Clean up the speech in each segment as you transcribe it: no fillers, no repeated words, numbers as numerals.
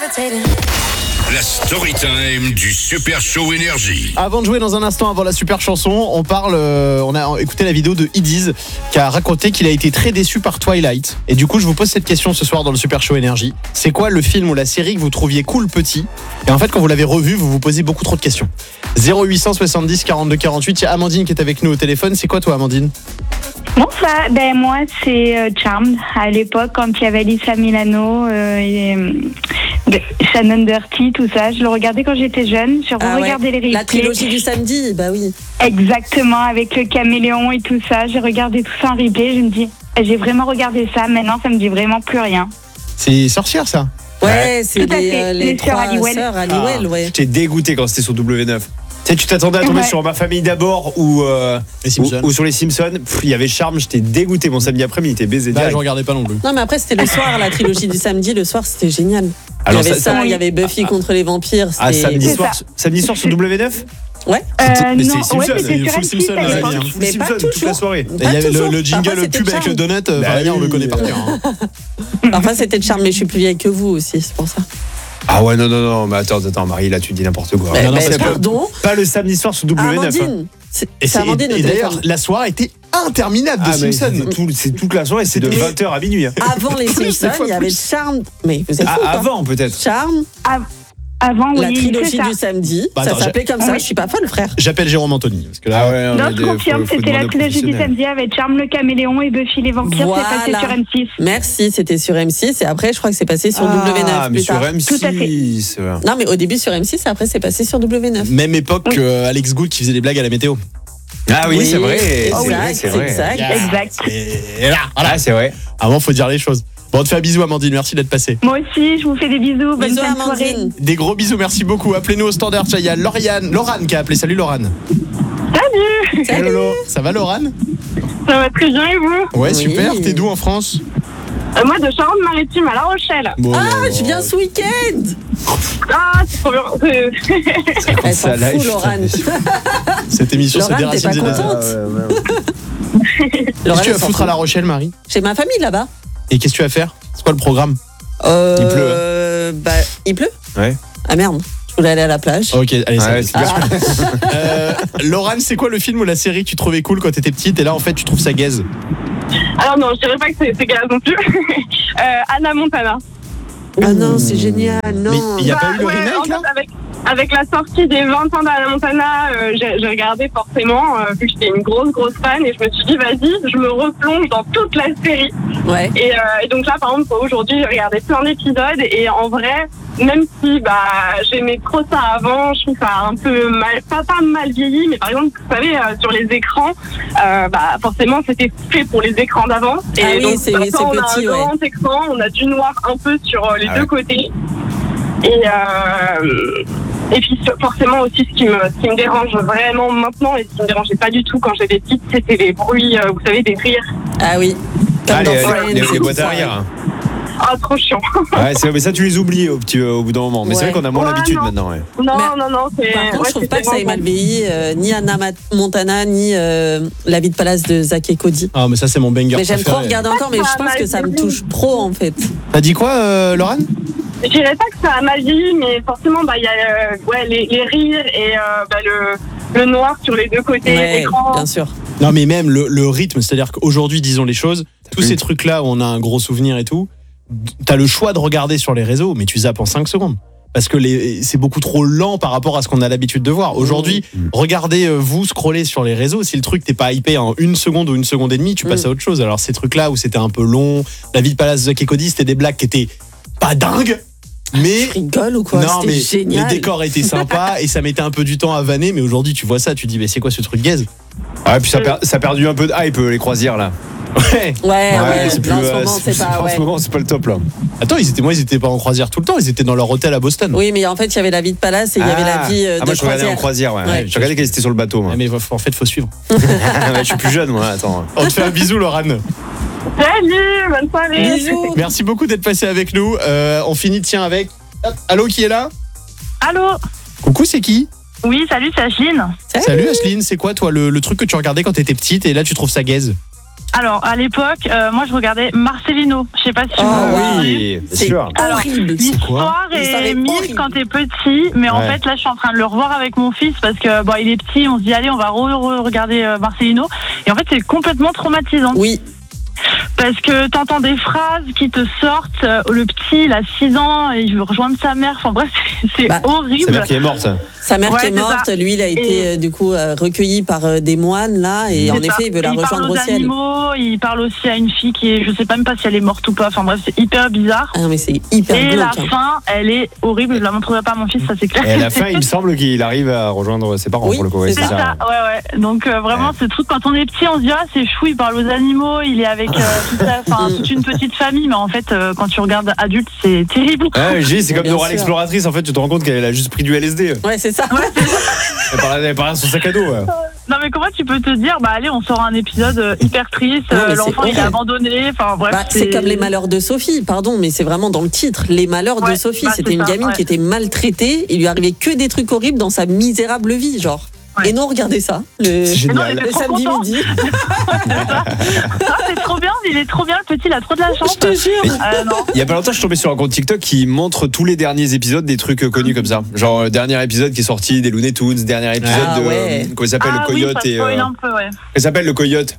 La story time du Super Show Énergie. Avant de jouer dans un instant, avant la super chanson, on a écouté la vidéo de Idiz qui a raconté qu'il a été très déçu par Twilight. Et du coup, je vous pose cette question ce soir dans le Super Show Énergie. C'est quoi le film ou la série que vous trouviez cool petit? Et en fait, quand vous l'avez revu, vous vous posez beaucoup trop de questions. 0870 42 48. Il y a Amandine qui est avec nous au téléphone. C'est quoi toi, Amandine? Bonsoir, moi c'est Charmed à l'époque quand il y avait Alyssa Milano et Shannon Doherty, tout ça. Je le regardais quand j'étais jeune, j'ai regardé les replays. La trilogie du samedi, bah oui. Exactement, avec le caméléon et tout ça. J'ai regardé tout ça en replay, je me dis, j'ai vraiment regardé ça, maintenant ça me dit vraiment plus rien. C'est sorcière ça? Ouais, c'est les sœurs trois Halliwell. sœurs Halliwell, ouais. J'étais dégoûté quand c'était sur W9. Tu sais, tu t'attendais à tomber sur Ma Famille d'abord ou sur les Simpsons. Il y avait Charme, j'étais dégoûté. Mon samedi après-midi, il était baisé. Là, je regardais pas non plus. Non, mais après, c'était le soir, la trilogie du samedi. Le soir, c'était génial. Alors, il y avait ça, il y avait Buffy contre les vampires. Ah, samedi soir sur W9? Ouais. Mais non, c'est Simpson, c'était il sur faut M6 Simpson, à les l'époque. amis. Mais Simpson pas toute toujours. la soirée. Il y avait le jingle, Parfois, le pub c'était avec le donut. Charmed. On le connaît par cœur. Hein. Parfois, c'était de Charme, mais je suis plus vieille que vous aussi, c'est pour ça. Ah ouais, non, mais attends, Marie, là, tu dis n'importe quoi. Mais, non, c'est pardon. Pas le samedi soir sur W9. Amandine. C'est Amandine, Et d'ailleurs, la soirée était interminable de Simpson. C'est toute la soirée, c'est de 20h à minuit. Avant les Simpsons, il y avait Charme. Mais vous êtes fous, Avant, peut-être. Charme. Avant, oui, La trilogie c'est ça. du samedi, Bah, ça attends, s'appelait comme ça, je suis pas folle, frère. J'appelle Jérôme Anthony. Parce que là, Non, je confirme, c'était la trilogie du samedi avec Charme le caméléon et Buffy les vampires, c'est passé sur M6. Merci, c'était sur M6 et après je crois que c'est passé sur W9 mais plus sur tard. M6. Tout à fait. Non mais au début sur M6 et après c'est passé sur W9. même époque que Alex Good qui faisait des blagues à la météo. Ah oui, c'est vrai. Exact. Exact. Et là, voilà. Ah, c'est vrai. Avant, faut dire les choses. Bon, on te fait un bisou, Amandine. Merci d'être passée. Moi aussi, je vous fais des bisous. Bonne Bisous fin de soirée. Amandine. Des gros bisous, merci beaucoup. Appelez-nous au standard. Il y a Laurane qui a appelé. Salut Laurane. Salut. Salut. Lolo. Ça va Laurane? Ça va très bien et vous? Ouais, Oui. super. T'es d'où en France? Moi de Charente-Maritime à La Rochelle. Bon, Je viens ce week-end. Ah, c'est trop bien. Elle s'en Ça, là, fout je- Laurane. Cette émission, c'est des Laurane, t'es racines pas des contente? Qu'est-ce que tu vas foutre à La Rochelle, Marie? J'ai ma famille là-bas. Et qu'est-ce que tu vas faire? C'est quoi le programme? Il pleut, Bah, il pleut? Ouais. Ah merde, je voulais aller à la plage. Ok, allez, Ouais, ça. c'est bien. Laurane, c'est quoi le film ou la série que tu trouvais cool quand t'étais petite et là en fait tu trouves ça gaze? Alors non, je dirais pas que c'est grave non plus. Anna Montana. Ah non, c'est génial, non. Mais il n'y a pas eu le Ouais, remake en là? fait, avec la sortie des 20 ans d'Anna Montana, j'ai regardé forcément, vu que j'étais une grosse fan, et je me suis dit, vas-y, je me replonge dans toute la série. Ouais. Et donc là, par exemple, aujourd'hui, j'ai regardé plein d'épisodes, et en vrai, même si j'aimais trop ça avant, je trouve ça un peu mal, pas mal vieilli, mais par exemple, vous savez, sur les écrans, forcément, c'était fait pour les écrans d'avant. Et Ah oui, donc, c'est maintenant, on a petit, un ouais. grand écran, on a du noir un peu sur les deux côtés. Et puis forcément aussi ce qui me dérange vraiment maintenant et ce qui me dérangeait pas du tout quand j'étais petite, c'était les bruits, vous savez, des rires. Ah oui. Comme dans Friends et les tout boîtes ça, arrière. Ah, trop chiant. Ouais, mais ça, tu les oublies au bout d'un moment. Mais c'est vrai qu'on a moins Ouais, l'habitude non. maintenant. Ouais. Non, c'est... Par contre, je trouve c'était pas que ça ait vraiment- mal vieilli, ni Anna Montana, ni La vie de palace de Zach et Cody. Ah, mais ça c'est mon banger. Mais j'aime trop préféré. regarder encore, mais je pense que ça me touche trop en fait. T'as dit quoi, Laurane? Je dirais pas que ça a mal vieilli, mais forcément, il y a les rires et le noir sur les deux côtés Ouais, d'écran. bien sûr. Non, mais même le rythme, c'est-à-dire qu'aujourd'hui, disons les choses, tous ces trucs-là où on a un gros souvenir et tout, t'as le choix de regarder sur les réseaux, mais tu zappes en 5 secondes. Parce que c'est beaucoup trop lent par rapport à ce qu'on a l'habitude de voir. Aujourd'hui, regardez vous scroller sur les réseaux, si le truc t'es pas hypé en 1 seconde ou 1 seconde et demie, tu passes à autre chose. Alors ces trucs-là où c'était un peu long, La vie de palace de Zach et Cody, c'était des blagues qui étaient pas dingues, mais Tu rigoles ou quoi? non, C'était mais génial. les décors étaient sympas et ça mettait un peu du temps à vanner. Mais aujourd'hui, tu vois ça, tu dis mais c'est quoi ce truc gaze? Ouais, puis ça a perdu un peu de hype, les croisières là. Ouais. Ouais, c'est plus. là, en ce moment, c'est pas. En Ouais. ce moment, c'est pas le top là. Attends, ils étaient pas en croisière tout le temps, ils étaient dans leur hôtel à Boston. Oui, mais en fait, il y avait la vie de palace et il y avait la vie de moi, je regardais en croisière, ouais. Ouais. Je regardais qu'elle était sur le bateau, moi. Ouais, mais en fait, faut suivre. Ouais, je suis plus jeune, moi, attends. On te fait un bisou, Laurane. Salut, bonne soirée. Bisous. Merci beaucoup d'être passé avec nous. On finit, tiens, avec. Allô, qui est là? Allô? Coucou, c'est qui? Oui, salut, c'est Ashlyn. Salut, Ashlyn, c'est quoi, toi, le truc que tu regardais quand t'étais petite et là, tu trouves ça gaze? Alors, à l'époque, moi, je regardais Marcelino. Je sais pas si vous oui, bien C'est sûr. horrible. L'histoire L'histoire est est mise horrible. quand t'es petit, mais en Ouais. fait, là, je suis en train de le revoir avec mon fils parce que, bon, il est petit, on se dit, allez, on va regarder Marcelino. Et en fait, c'est complètement traumatisant. Oui, Parce que t'entends des phrases qui te sortent. Le petit, il a 6 ans et il veut rejoindre sa mère. Enfin bref, c'est Bah, Sa horrible. mère qui est morte. sa mère Ouais, qui est c'est morte, ça. lui, il a été du coup recueilli par des moines là, et en C'est ça. effet, il veut la Et il rejoindre parle au aux ciel. animaux, il parle aussi à une fille qui est, je sais même pas si elle est morte ou pas. Enfin bref, c'est hyper bizarre. Ah non, mais c'est hyper Et la glauque. Hein. fin, elle est horrible. Je la montrerai pas à mon fils, ça c'est clair. Et à la fin, il me semble qu'il arrive à rejoindre ses parents Oui, pour le coup. Ouais, c'est C'est ça, ouais. Donc vraiment, ce truc, quand on est petit, on se dit, ah, c'est chou, il parle aux animaux, il est avec toute une petite famille, mais en fait, quand tu regardes adulte, c'est terrible. Ouais, c'est comme Bien Dora sûr. l'exploratrice, en fait, tu te rends compte qu'elle a juste pris du LSD. Ouais, c'est ça. Elle parlait son sac à dos. Ouais. Non, mais comment tu peux te dire, bah allez, on sort un épisode hyper triste, Non, mais l'enfant c'est il est horrible. abandonné, enfin bref. Bah, c'est comme les malheurs de Sophie, pardon, mais c'est vraiment dans le titre. Les malheurs de Ouais, Sophie. bah, C'était c'est une ça, gamine ouais. qui était maltraitée. Il lui arrivait que des trucs horribles dans sa misérable vie, genre. Ouais. Et non, regardez ça. Le, C'est non, génial. mais le trop samedi content. midi. Ah, c'est trop bien, il est trop bien le petit, il a trop de la chance. Je te jure. Non. Il y a pas longtemps, je suis tombé sur un compte TikTok qui montre tous les derniers épisodes des trucs connus comme ça. Genre, dernier épisode qui est sorti des Looney Tunes, dernier épisode Ah, de. ouais. Comment il s'appelle, Ah le oui, coyote ça et. spoil un peu, ouais. Il s'appelle le coyote.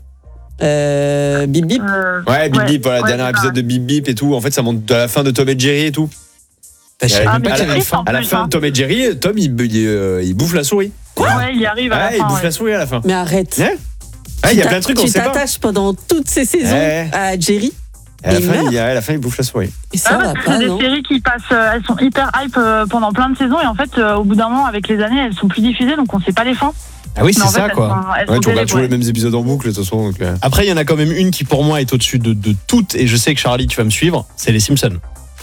Bip bip. Ouais, Bip Bip, voilà, ouais, dernier c'est épisode de Bip Bip et tout. En fait, ça monte à la fin de Tom et Jerry et tout. Je savais Ah, même mais pas c'est qu'il y avait une triste, fin. en À la plus, fin hein. de Tom et Jerry, Tom il bouffe la souris. Ouais, il y arrive à Ouais, la il fin. bouffe ouais. la souris à la fin. Mais arrête. Ouais. Ah, il y a plein de trucs qu'on Tu sait pas. t'attaches pendant toutes ces saisons Ouais. à Jerry. À la il fin, meurt. à la fin, il bouffe la souris. Et ça Ah, va parce que pas, c'est des non? séries qui passent, elles sont hyper hype pendant plein de saisons et en fait, au bout d'un moment, avec les années, elles sont plus diffusées donc on sait pas les fins. Ah oui, Mais c'est en fait, ça elles quoi. sont Ouais, tu terribles, regardes toujours ouais. les mêmes épisodes en boucle, de toute façon. Donc, Après, il y en a quand même une qui pour moi est au-dessus de toutes, et je sais que Charlie, tu vas me suivre, c'est les Simpsons.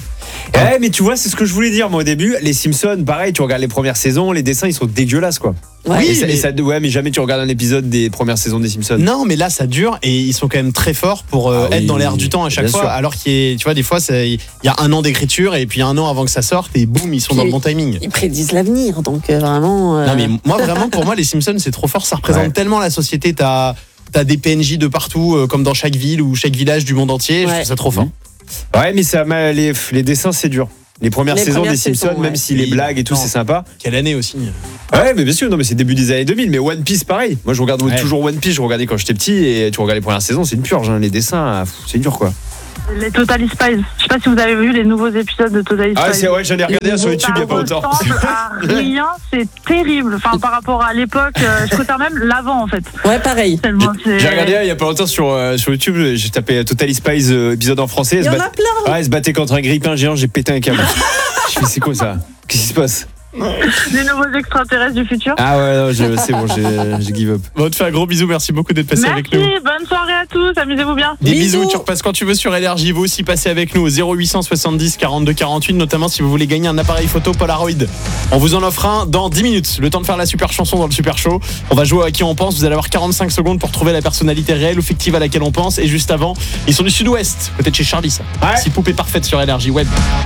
Ouais, mais tu vois, c'est ce que je voulais dire moi au début. Les Simpsons, pareil, tu regardes les premières saisons, les dessins ils sont dégueulasses quoi. Ouais. Et ça- mais- et ça, ouais, mais jamais tu regardes un épisode des premières saisons des Simpsons. Non, mais là, ça dure et ils sont quand même très forts pour Ah oui, être dans l'air du temps à chaque bien fois. sûr. Alors tu vois, des fois, il y a un an d'écriture et puis un an avant que ça sorte et boum, ils sont dans le bon timing. Ils prédisent l'avenir, donc vraiment. Non, mais moi, vraiment, pour moi, les Simpsons, c'est trop fort. Ça représente Ouais. tellement la société. T'as des PNJ de partout, comme dans chaque ville ou chaque village du monde entier. Je Ouais. trouve ça trop fort. Ouais, mais ça, les dessins c'est dur. Les premières Les saisons premières des Simpsons, saisons, même ouais. si les Oui, blagues et tout, non. c'est sympa. Quelle année aussi. Ouais, mais bien sûr, non, mais c'est début des années 2000. Mais One Piece, pareil. Moi, je regarde Ouais. toujours One Piece. Je regardais quand j'étais petit et tu regardes les premières saisons, c'est une purge. Hein. Les dessins, c'est dur quoi. Les Totally Spies. Je sais pas si vous avez vu les nouveaux épisodes de Totally Spies. Ah, c'est ouais, j'en ai regardé un sur YouTube il y a pas longtemps. Ça ressemble à rien, c'est terrible. Enfin, par rapport à l'époque, je préfère même l'avant en fait. Ouais, pareil. Tellement c'est. J'ai regardé il y a pas longtemps sur YouTube. J'ai tapé Totally Spies épisode en français. Il y en a plein. Ouais, elle se battait contre un grippin géant. J'ai pété un câble. Je me c'est quoi ça? Qu'est-ce qui se passe? Les nouveaux extraterrestres du futur. Ah ouais, non, c'est bon, j'ai give up. Bon, on te fait un gros bisou. Merci beaucoup d'être passé avec nous. Merci, bonne soirée à tous, amusez-vous bien. Des bisous, Bisous. tu repasses quand tu veux sur LRJ. Vous aussi passez avec nous au 0870 42 48, notamment si vous voulez gagner un appareil photo Polaroid. On vous en offre un dans 10 minutes. Le temps de faire la super chanson dans le super show. On va jouer à qui on pense. Vous allez avoir 45 secondes pour trouver la personnalité réelle ou fictive à laquelle on pense. Et juste avant, ils sont du sud-ouest, peut-être chez Charlie ça. Ouais. Si poupée parfaite sur LRJ Web.